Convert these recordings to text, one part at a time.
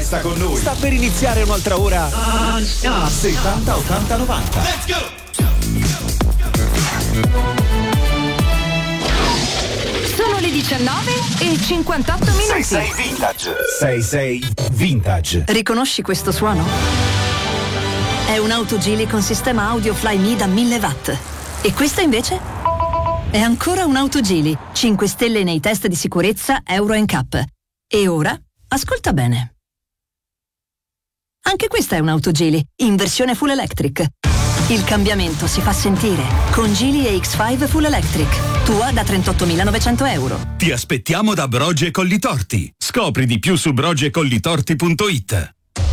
Resta con noi. Sta per iniziare un'altra ora. 70 80 90. Let's go! Sono le 19:58. 66 Vintage. 66 Vintage. Riconosci questo suono? È un'auto Geely con sistema audio Flyme da 1000 watt. E questa invece? È ancora un'auto Geely, 5 stelle nei test di sicurezza Euro NCAP. E ora, ascolta bene. Anche questa è un'auto Geely, in versione full electric. Il cambiamento si fa sentire con Geely EX5 Full Electric. Tua da 38.900 euro. Ti aspettiamo da Broge Collitorti. Scopri di più su brogecollitorti.it.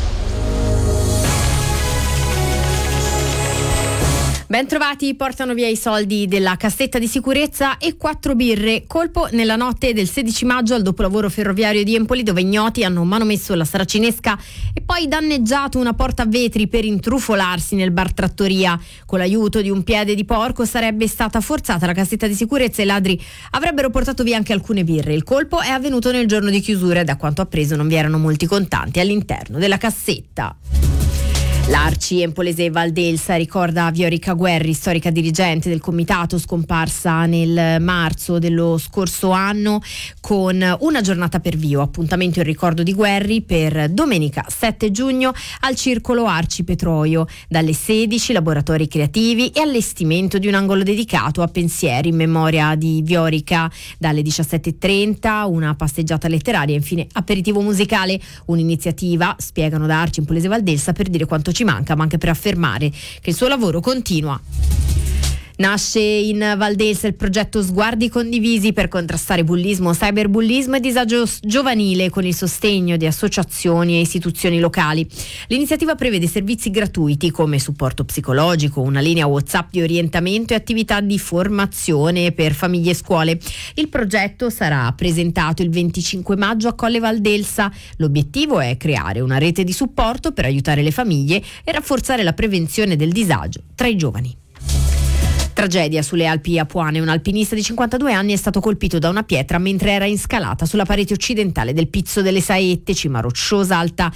Ben trovati, portano via i soldi della cassetta di sicurezza e 4 birre. Colpo nella notte del 16 maggio al dopolavoro ferroviario di Empoli, dove ignoti hanno manomesso la saracinesca e poi danneggiato una porta a vetri per intrufolarsi nel bar trattoria. Con l'aiuto di un piede di porco sarebbe stata forzata la cassetta di sicurezza e i ladri avrebbero portato via anche alcune birre. Il colpo è avvenuto nel giorno di chiusura e da quanto appreso non vi erano molti contanti all'interno della cassetta. L'Arci empolese Valdelsa ricorda Viorica Guerri, storica dirigente del comitato scomparsa nel marzo dello scorso anno, con una giornata per vivo. Appuntamento in ricordo di Guerri per domenica 7 giugno al Circolo Arci Petroio. Dalle 16 laboratori creativi e allestimento di un angolo dedicato a pensieri in memoria di Viorica. Dalle 17.30 una passeggiata letteraria e infine aperitivo musicale. Un'iniziativa, spiegano da Arci empolese Valdelsa, per dire quanto ci manca, ma anche per affermare che il suo lavoro continua. Nasce in Valdelsa il progetto Sguardi Condivisi per contrastare bullismo, cyberbullismo e disagio giovanile con il sostegno di associazioni e istituzioni locali. L'iniziativa prevede servizi gratuiti come supporto psicologico, una linea WhatsApp di orientamento e attività di formazione per famiglie e scuole. Il progetto sarà presentato il 25 maggio a Colle Valdelsa. L'obiettivo è creare una rete di supporto per aiutare le famiglie e rafforzare la prevenzione del disagio tra i giovani. Tragedia sulle Alpi Apuane. Un alpinista di 52 anni è stato colpito da una pietra mentre era in scalata sulla parete occidentale del Pizzo delle Saette, cima rocciosa alta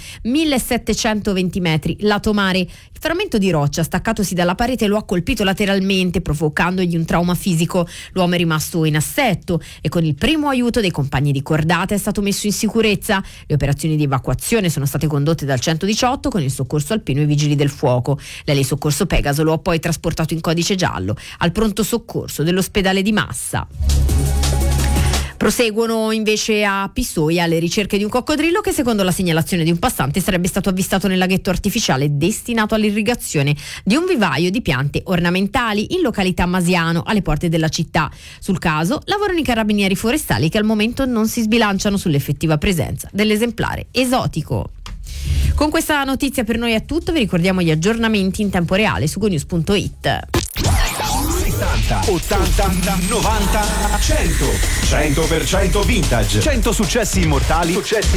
1720 metri, lato mare. Il frammento di roccia staccatosi dalla parete lo ha colpito lateralmente, provocandogli un trauma fisico. L'uomo è rimasto in assetto e con il primo aiuto dei compagni di cordata è stato messo in sicurezza. Le operazioni di evacuazione sono state condotte dal 118 con il soccorso alpino e i vigili del fuoco. L'Eli Soccorso Pegaso lo ha poi trasportato in codice giallo al pronto soccorso dell'ospedale di Massa. Proseguono invece a Pistoia le ricerche di un coccodrillo che, secondo la segnalazione di un passante, sarebbe stato avvistato nel laghetto artificiale destinato all'irrigazione di un vivaio di piante ornamentali in località Masiano, alle porte della città. Sul caso lavorano i carabinieri forestali, che al momento non si sbilanciano sull'effettiva presenza dell'esemplare esotico. Con questa notizia per noi è tutto, vi ricordiamo gli aggiornamenti in tempo reale su gonews.it. 80, 90, 100. 100% vintage. 100 successi immortali.